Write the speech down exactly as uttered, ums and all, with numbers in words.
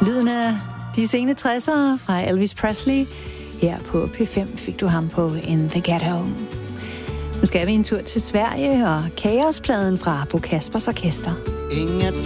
Lyden af de sene tressere fra Elvis Presley. Her på P fem fik du ham på In the Ghetto. Nu skal vi en tur til Sverige og Kaospladen fra Bo Kaspers Orkester. Inget